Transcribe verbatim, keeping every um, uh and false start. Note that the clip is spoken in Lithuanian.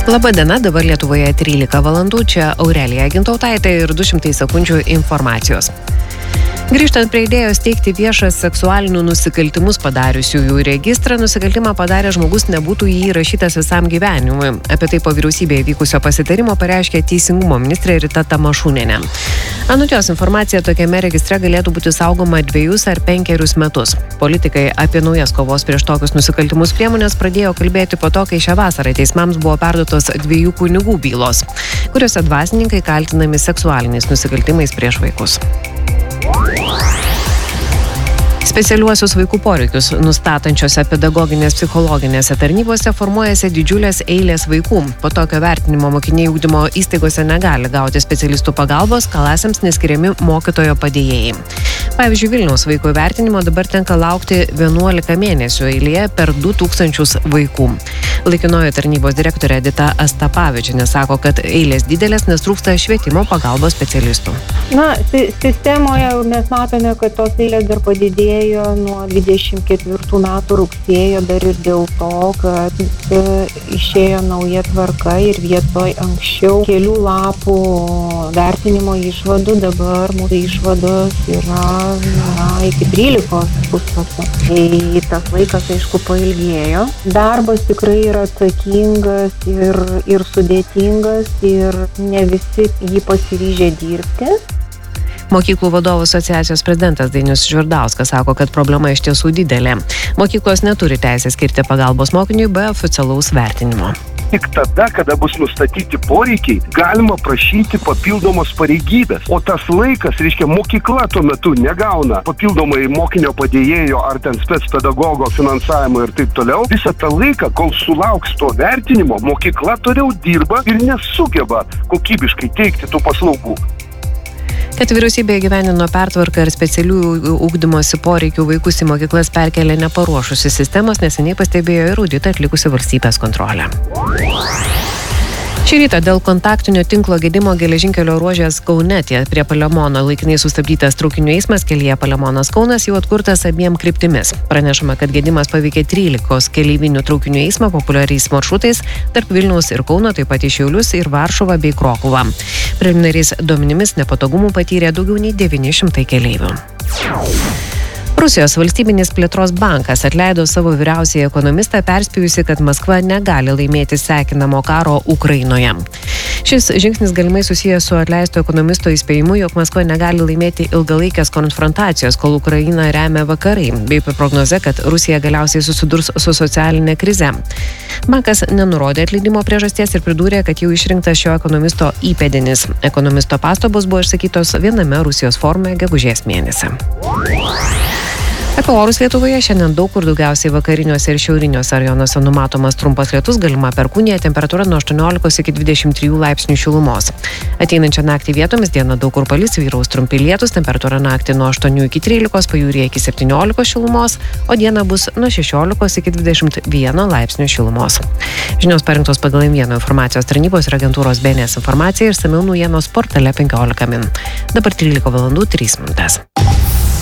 Labadiena, dabar Lietuvoje trylika valandų, čia Aurelija Gintautaitė ir du šimtai sekundžių informacijos. Grįžtant prie idėjos teikti viešą seksualinių nusikaltimus padariusiųjų registrą, nusikaltimą padarė žmogus nebūtų jį įrašytas visam gyvenimui. Apie tai po vyriausybėje vykusio pasitarimo pareiškė Teisingumo ministrė Rita Tamašūnienė. Anot jos, informacija tokiame registre galėtų būti saugoma dviejus ar penkerius metus. Politikai apie naujas kovos prieš tokius nusikaltimus priemonės pradėjo kalbėti po to, kai šią vasarą teismams buvo perduotos dviejų kunigų bylos, kuriuose dvasininkai kaltinami seksualiniais nusikaltimais prieš vaikus. Specialiuosius vaikų poreikius nustatančiose pedagoginės psichologinėse tarnybose formuojasi didžiulės eilės vaikų. Po tokio vertinimo mokiniai ugdymo įstaigose negali gauti specialistų pagalbos, klasėms neskiriami mokytojo padėjėjai. Pavyzdžiui, Vilniaus vaiko vertinimo dabar tenka laukti vienuolika mėnesių eilėje per du tūkstančius vaikų. Laikinoji tarnybos direktorė Edita Astapavičienė sako, kad eilės didelės, nes trūksta švietimo pagalbos specialistų. Na, sistemoje mes matome, kad tos eilės dar padidėjo nuo dvidešimt ketvirtų metų rugsėjo, dar ir dėl to, kad e, išėjo nauja tvarka ir vietoj anksčiau kelių lapų vertinimo išvadų, dabar mūsų išvados yra na, iki trylikos puslapių. Tai tas laikas, aišku, pailgėjo. Darbas tikrai yra atsakingas ir, ir sudėtingas ir ne visi jį pasiryžę dirbti. Mokyklų vadovų asociacijos prezidentas Dainius Žvirdauskas sako, kad problema iš tiesų didelė. Mokyklos neturi teisės skirti pagalbos mokiniui be oficialaus vertinimo. Tik tada, kada bus nustatyti poreikiai, galima prašyti papildomos pareigybės. O tas laikas, reiškia, mokykla tuo metu negauna papildomai mokinio padėjėjo ar ten specpedagogo finansavimo ir taip toliau. Visą tą laiką, kol sulauks to vertinimo, mokykla toliau dirba ir nesugeba kokybiškai teikti tų paslaugų. Kad vyriausybė įgyvendino pertvarką ir specialiųjų ugdymosi poreikių vaikus į mokyklas perkelė neparuošusi sistemos, neseniai pastebėjo ir auditą atlikusi valstybės kontrolę. Šį rytą dėl kontaktinio tinklo gedimo geležinkelio ruožės Kaune prie Palemono laikinai sustabdytas traukinių eismas kelyje Palemonas Kaunas jau atkurtas abiem kryptimis. Pranešama, kad gedimas paveikė trylikos keleivinių traukinių eismą populiariais maršrutais tarp Vilniaus ir Kauno, taip pat į Šiaulius ir Varšuvą bei Krokuvą. Preliminariais duomenimis nepatogumų patyrė daugiau nei devyni šimtai keleivių. Rusijos valstybinis plėtros bankas atleido savo vyriausiąjį ekonomistą, perspėjusi, kad Maskva negali laimėti sekinamo karo Ukrainoje. Šis žingsnis galimai susijęs su atleisto ekonomisto įspėjimu, jog Maskva negali laimėti ilgalaikės konfrontacijos, kol Ukrainą remia vakarai, bei prognoze, kad Rusija galiausiai susidurs su socialinė krize. Bankas nenurodė atleidimo priežasties ir pridūrė, kad jau išrinktas šio ekonomisto įpėdinis. Ekonomisto pastabos buvo išsakytos viename Rusijos forume gegužės mėnesį. Apie orus Lietuvoje šiandien daug kur daugiausiai vakariniuose ir šiauriniuose rajonuose numatomas trumpas lietus, galima perkūnija, temperatūra nuo aštuoniolikos iki dvidešimt trijų laipsnių šilumos. Ateinančią naktį vietomis dieną daug kur palis, vyraus trumpi lietus, temperatūra naktį nuo aštuonių iki trylikos, pajūryje iki septyniolikos šilumos, o diena bus nuo šešiolikos iki dvidešimt vieno laipsnių šilumos. Žinios parinktos pagal M vienas informacijos tarnybos ir agentūros B N S informaciją ir išsamiau naujienos portale penkiolika min. Dabar trylika valandų trys minutės.